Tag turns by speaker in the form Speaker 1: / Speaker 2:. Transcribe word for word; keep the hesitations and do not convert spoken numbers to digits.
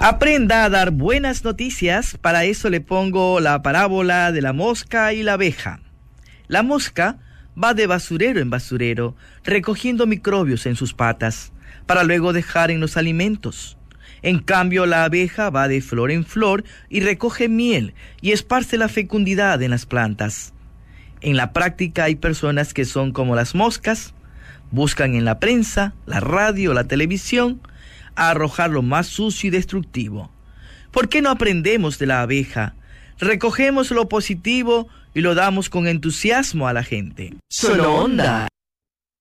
Speaker 1: Aprenda a dar buenas noticias, para eso le pongo la parábola de la mosca y la abeja. La mosca va de basurero en basurero, recogiendo microbios en sus patas, para luego dejar en los alimentos. En cambio, la abeja va de flor en flor y recoge miel y esparce la fecundidad en las plantas. En la práctica hay personas que son como las moscas, buscan en la prensa, la radio, la televisión, a arrojar lo más sucio y destructivo. ¿Por qué no aprendemos de la abeja? Recogemos lo positivo y lo damos con entusiasmo a la gente.
Speaker 2: Solo Onda.